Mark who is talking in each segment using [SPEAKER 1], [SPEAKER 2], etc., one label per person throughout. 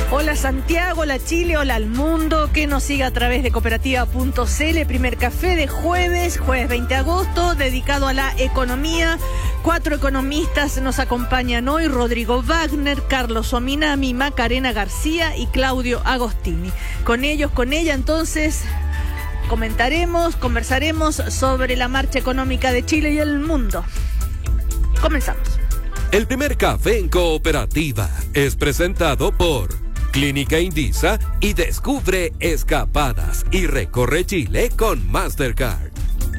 [SPEAKER 1] Hola Santiago, hola Chile, hola al mundo, que nos siga a través de cooperativa.cl. Primer café de jueves 20 de agosto, dedicado a la economía. 4 economistas nos acompañan hoy: Rodrigo Wagner, Carlos Ominami, Macarena García y Claudio Agostini. Con ellos, con ella, entonces, conversaremos sobre la marcha económica de Chile y el mundo. Comenzamos.
[SPEAKER 2] El primer café en cooperativa es presentado por Clínica Indisa y descubre escapadas y recorre Chile con Mastercard.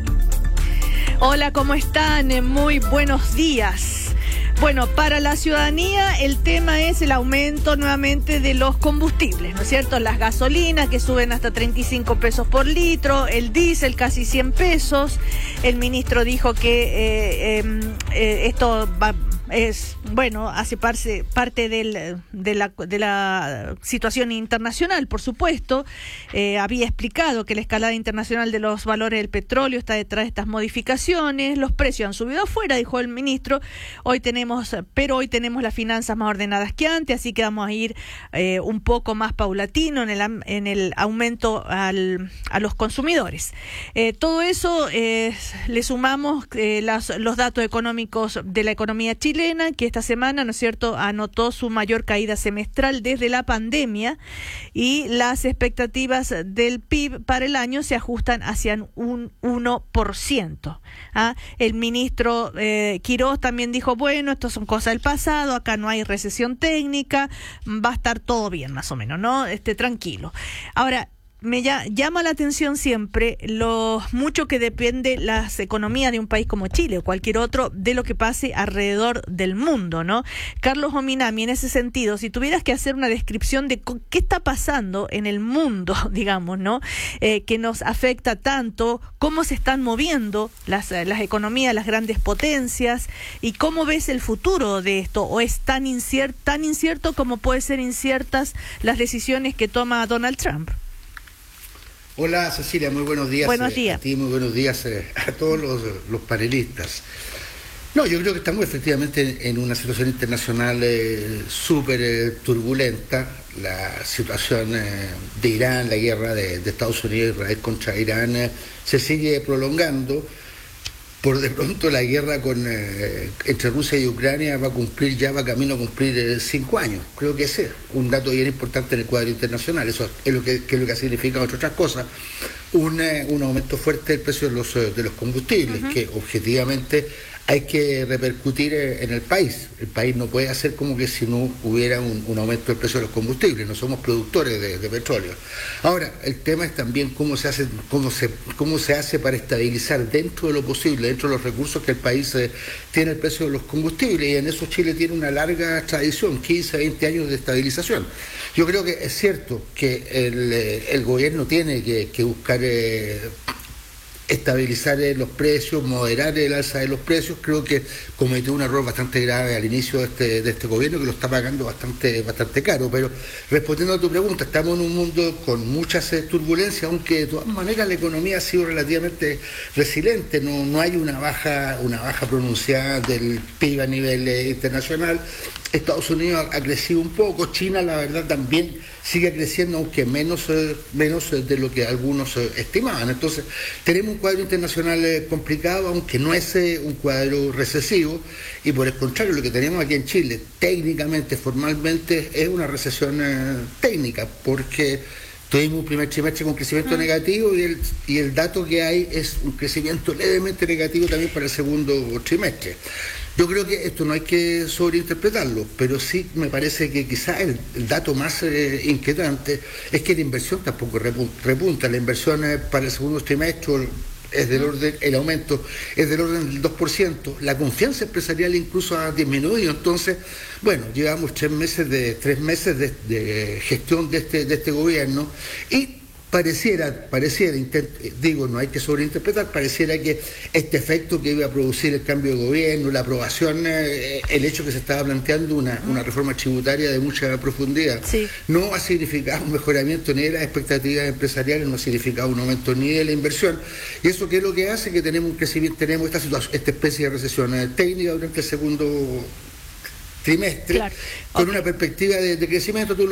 [SPEAKER 1] Hola, ¿cómo están? Muy buenos días. Bueno, para la ciudadanía el tema es el aumento nuevamente de los combustibles, ¿no es cierto? Las gasolinas que suben hasta 35 pesos por litro, el diésel casi 100 pesos. El ministro dijo que esto hace parte de la situación internacional, por supuesto. Había explicado que la escalada internacional de los valores del petróleo está detrás de estas modificaciones. Los precios han subido afuera, dijo el ministro. Hoy tenemos las finanzas más ordenadas que antes, así que vamos a ir un poco más paulatino en el aumento a los consumidores. Todo eso le sumamos los datos económicos de la economía chilena, que esta semana, ¿no es cierto?, anotó su mayor caída semestral desde la pandemia, y las expectativas del PIB para el año se ajustan hacia un 1%. El ministro Quirós también dijo, bueno, esto son cosas del pasado, acá no hay recesión técnica, va a estar todo bien más o menos, ¿no? Tranquilo. Ahora, me llama la atención siempre lo mucho que depende las economías de un país como Chile o cualquier otro de lo que pase alrededor del mundo, ¿no? Carlos Ominami, en ese sentido, si tuvieras que hacer una descripción de qué está pasando en el mundo, digamos, ¿no? Que nos afecta tanto, cómo se están moviendo las economías, las grandes potencias, y cómo ves el futuro de esto, o es tan incierto como puede ser inciertas las decisiones que toma Donald Trump.
[SPEAKER 3] Hola Cecilia, muy buenos días.
[SPEAKER 1] Buenos días.
[SPEAKER 3] A ti, muy buenos días a todos los panelistas. No, yo creo que estamos efectivamente en una situación internacional súper turbulenta. La situación de Irán, la guerra de Estados Unidos y Israel contra Irán se sigue prolongando. Por de pronto la guerra entre Rusia y Ucrania va camino a cumplir 5 años. Creo que ese es un dato bien importante en el cuadro internacional. Eso es lo que ha significado, entre otras cosas, un aumento fuerte del precio de los combustibles, que objetivamente hay que repercutir en el país. El país no puede hacer como que si no hubiera un aumento del precio de los combustibles. No somos productores de petróleo. Ahora, el tema es también cómo se hace para estabilizar dentro de lo posible, dentro de los recursos que el país tiene, el precio de los combustibles. Y en eso Chile tiene una larga tradición, 15, 20 años de estabilización. Yo creo que es cierto que el gobierno tiene que buscar estabilizar los precios, moderar el alza de los precios. Creo que cometió un error bastante grave al inicio de este gobierno, que lo está pagando bastante caro. Pero respondiendo a tu pregunta, estamos en un mundo con muchas turbulencias, aunque de todas maneras la economía ha sido relativamente resiliente. No hay una baja pronunciada del PIB a nivel internacional. Estados Unidos ha crecido un poco, China la verdad también sigue creciendo, aunque menos de lo que algunos estimaban. Entonces tenemos un cuadro internacional complicado, aunque no es un cuadro recesivo, y por el contrario lo que tenemos aquí en Chile técnicamente, formalmente, es una recesión técnica, porque tuvimos un primer trimestre con crecimiento negativo, y el dato que hay es un crecimiento levemente negativo también para el segundo trimestre. Yo creo que esto no hay que sobreinterpretarlo, pero sí me parece que quizás el dato más inquietante es que la inversión tampoco repunta. La inversión para el segundo trimestre el aumento es del orden del 2%. La confianza empresarial incluso ha disminuido. Entonces, bueno, llevamos 3 meses de gestión de este gobierno, y pareciera, no hay que sobreinterpretar, pareciera que este efecto que iba a producir el cambio de gobierno, la aprobación, el hecho que se estaba planteando una reforma tributaria de mucha profundidad, no ha significado un mejoramiento ni de las expectativas empresariales, no ha significado un aumento ni de la inversión. Y eso, ¿qué es lo que hace? Que tenemos un crecimiento, tenemos esta especie de recesión técnica durante el segundo trimestre, con una perspectiva de crecimiento.